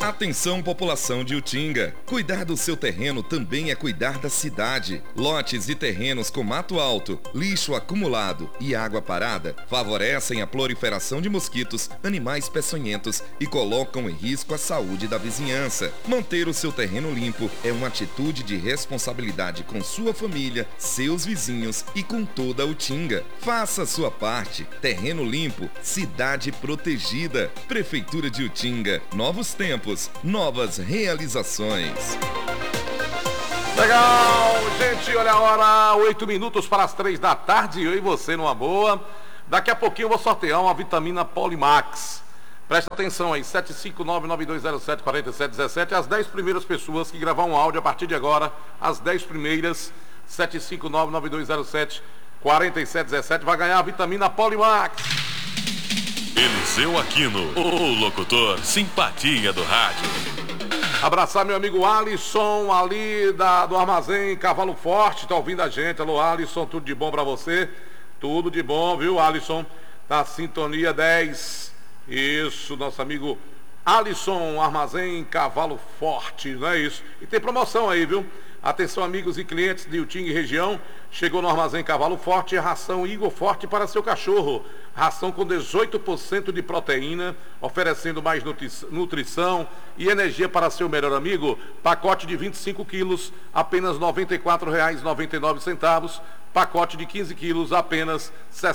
Atenção, população de Utinga. Cuidar do seu terreno também é cuidar da cidade. Lotes e terrenos com mato alto, lixo acumulado e água parada favorecem a proliferação de mosquitos, animais peçonhentos e colocam em risco a saúde da vizinhança. Manter o seu terreno limpo é uma atitude de responsabilidade com sua família, seus vizinhos e com toda a Utinga. Faça a sua parte. Terreno limpo, cidade protegida. Prefeitura de Utinga. Novos tempos, novas realizações. Legal, gente, olha a hora, 8 minutos para as 3 da tarde, eu e você numa boa. Daqui a pouquinho eu vou sortear uma vitamina Polimax. Presta atenção aí, 759-9207-4717, as 10 primeiras pessoas que gravar um áudio a partir de agora, as 10 primeiras, 759-9207-4717, vai ganhar a vitamina Polimax. Eliseu Aquino, o locutor simpatia do rádio. Abraçar meu amigo Alisson, ali do Armazém Cavalo Forte, tá ouvindo a gente. Alô, Alisson, tudo de bom pra você? Tudo de bom, viu, Alisson? Tá sintonia 10. Isso, nosso amigo Alisson, Armazém Cavalo Forte, não é isso? E tem promoção aí, viu? Atenção, amigos e clientes de Utinga e região. Chegou no Armazém Cavalo Forte a ração Igor Forte para seu cachorro. Ração com 18% de proteína, oferecendo mais nutrição e energia para seu melhor amigo. Pacote de 25 quilos, apenas R$ 94,99. Pacote de 15 quilos, apenas R$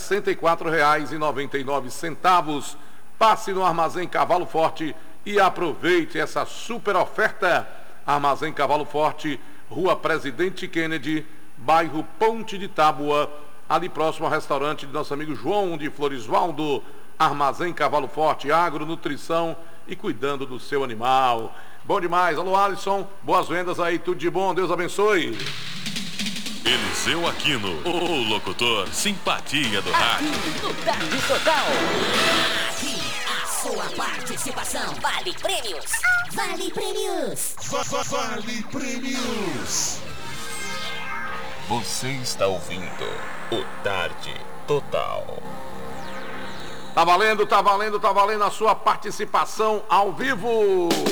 64,99. Passe no Armazém Cavalo Forte e aproveite essa super oferta. Armazém Cavalo Forte, Rua Presidente Kennedy, bairro Ponte de Tábua, ali próximo ao restaurante de nosso amigo João de Floresvaldo. Armazém Cavalo Forte, agronutrição e cuidando do seu animal. Bom demais. Alô, Alisson, boas vendas aí, tudo de bom, Deus abençoe. Eliseu Aquino, o locutor simpatia do rádio. No Tarde Total. Aqui, a sua participação vale prêmios. Vale prêmios. Vale prêmios. Você está ouvindo o Tarde Total. Tá valendo a sua participação ao vivo.